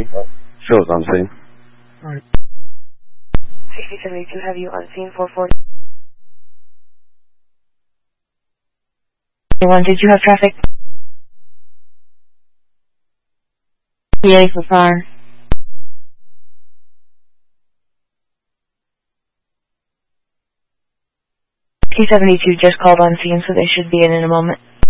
Shows on scene. Alright. 6072, have you on scene 440? Did you have traffic? PA for fire. 272 just called on scene, so they should be in a moment.